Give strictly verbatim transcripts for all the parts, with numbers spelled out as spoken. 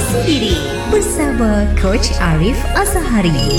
Refleksi Diri bersama Coach Arif Azhari.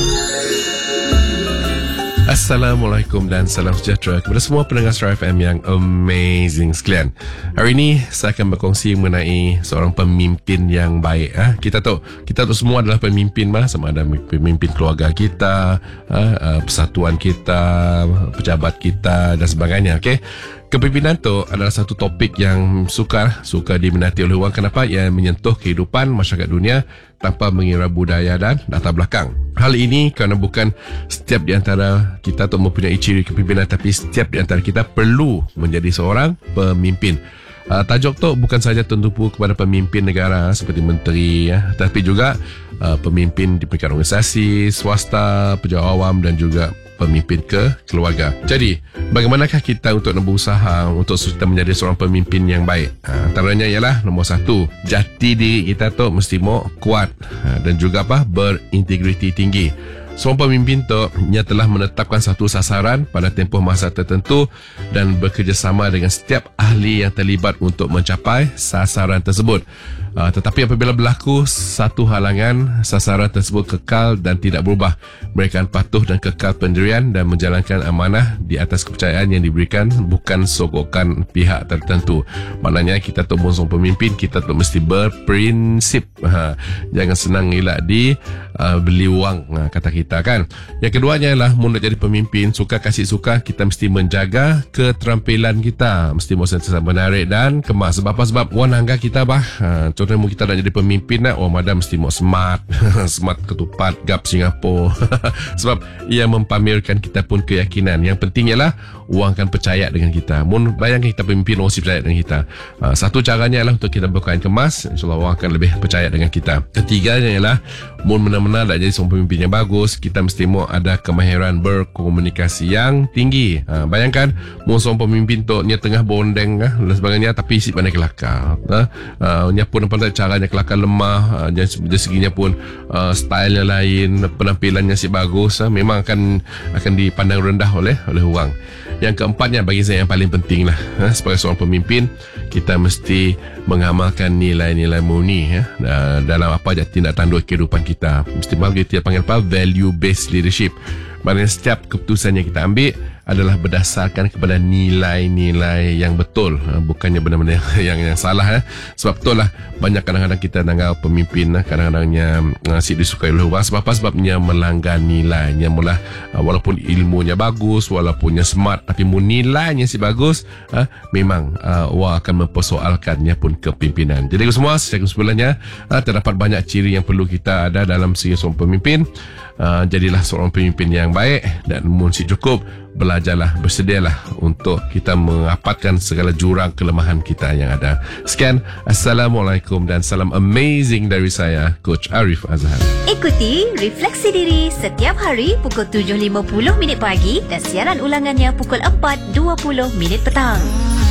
Assalamualaikum dan salam sejahtera kepada semua pendengar Star F M yang amazing sekalian. Hari ini saya akan berkongsi mengenai seorang pemimpin yang baik. Ha? Kita tahu, kita tahu semua adalah pemimpin lah, sama ada pemimpin keluarga kita, ha? persatuan kita, pejabat kita dan sebagainya. Okay? Kepimpinan tu adalah satu topik yang sukar suka diminati oleh orang. Kenapa? Ia menyentuh kehidupan masyarakat dunia tanpa mengira budaya dan latar belakang. Hal ini kerana bukan setiap di antara kita tu mempunyai ciri kepimpinan, tapi setiap di antara kita perlu menjadi seorang pemimpin. Uh, tajuk tu bukan sahaja tertumpu kepada pemimpin negara seperti menteri, ya, tapi juga uh, pemimpin di peringkat organisasi, swasta, pejabat awam dan juga pemimpin ke keluarga. Jadi, bagaimanakah kita untuk nak berusaha untuk kita menjadi seorang pemimpin yang baik? Ha, antaranya ialah nombor satu, jati diri kita tu mesti mau kuat, ha, dan juga apa? Berintegriti tinggi. Seorang pemimpin tu ia telah menetapkan satu sasaran pada tempoh masa tertentu dan bekerjasama dengan setiap ahli yang terlibat untuk mencapai sasaran tersebut. Uh, tetapi apabila berlaku satu halangan, sasaran tersebut kekal dan tidak berubah. Mereka akan patuh dan kekal pendirian dan menjalankan amanah di atas kepercayaan yang diberikan, bukan sogokan pihak tertentu. Maknanya kita tu seorang pemimpin, kita tu mesti berprinsip. Ha, jangan senang elak di uh, beli wang, ha, kata kita kan. Yang keduanya ialah mun nak jadi pemimpin, suka kasih suka, kita mesti menjaga keterampilan kita, mesti mau sentiasa menarik dan kemas. Sebab apa? Sebab wan angga kita bah. Ha, contohnya mu kita nak jadi pemimpin nak, oh madam mesti mau smart, smart ketupat gap Singapura. Sebab ia mempamerkan kita pun keyakinan. Yang penting ialah orang akan percaya dengan kita. Mun bayangkan kita pemimpin, orang mesti percaya dengan kita. Ha, satu caranya ialah untuk kita berkain kemas, insyaAllah orang akan lebih percaya dengan kita. Ketiganya ialah mun benar-benar nak jadi seorang pemimpin yang bagus, kita mesti mau ada kemahiran berkomunikasi yang tinggi. Ha, bayangkan mun seorang pemimpin tu dia tengah bondeng ha, dan sebagainya, tapi isi pandai kelakar. Ha, uh, dia pun pandai caranya kelakar lemah, uh, dari seginya pun uh, stylenya lain, penampilannya si bagus, ha, memang akan akan dipandang rendah oleh oleh orang. Yang keempatnya bagi saya yang paling penting lah, ha, sebagai seorang pemimpin kita mesti mengamalkan nilai-nilai murni, ya, dalam apa saja tindak tanduk kehidupan kita. Mesti bagi kita panggil apa? Value based leadership. Maknanya setiap keputusan yang kita ambil adalah berdasarkan kepada nilai-nilai yang betul, bukannya benda-benda yang yang salah. Eh. Sebab betul lah, banyak kadang-kadang kita dengar pemimpin kadang-kadangnya asyik disukai oleh orang. Sebab apa? Sebabnya melanggar nilainya. Mula walaupun ilmunya bagus, walaupun smart, tapi mu nilainya si bagus, ha, memang uh, orang akan mempersoalkannya pun kepimpinan. Jadi semua secara kesimpulannya, uh, terdapat banyak ciri yang perlu kita ada dalam segi seorang pemimpin. Uh, jadilah seorang pemimpin yang baik, dan mun si cukup, belajarlah, bersedialah untuk kita merapatkan segala jurang kelemahan kita yang ada. Sekian, Assalamualaikum dan salam amazing dari saya, Coach Arif Azhari. Ikuti Refleksi Diri setiap hari pukul tujuh lima puluh minit pagi dan siaran ulangannya pukul empat dua puluh minit petang.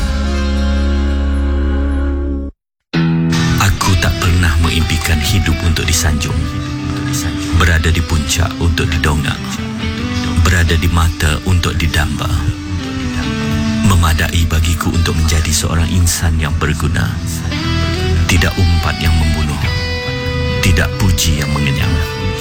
Aku tak pernah mengimpikan hidup untuk disanjung, berada di puncak untuk didongak, berada di mata untuk didamba. Memadai bagiku untuk menjadi seorang insan yang berguna. Tidak umpat yang membunuh, tidak puji yang mengenyang.